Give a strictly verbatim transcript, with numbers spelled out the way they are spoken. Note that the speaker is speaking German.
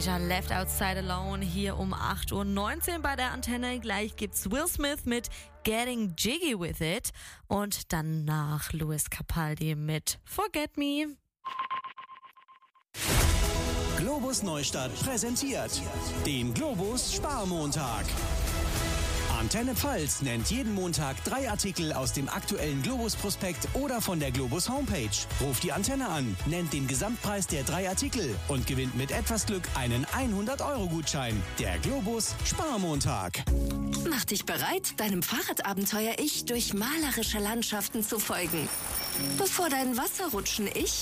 Ja, Left Outside Alone hier um acht Uhr neunzehn bei der Antenne. Gleich gibt's Will Smith mit Getting Jiggy With It und danach Louis Capaldi mit Forget Me. Globus Neustadt präsentiert den Globus Sparmontag. Antenne Pfalz nennt jeden Montag drei Artikel aus dem aktuellen Globus-Prospekt oder von der Globus Homepage. Ruft die Antenne an, nennt den Gesamtpreis der drei Artikel und gewinnt mit etwas Glück einen hundert-Euro-Gutschein. Der Globus Sparmontag. Mach dich bereit, deinem Fahrradabenteuer-Ich durch malerische Landschaften zu folgen. Bevor dein Wasserrutschen-Ich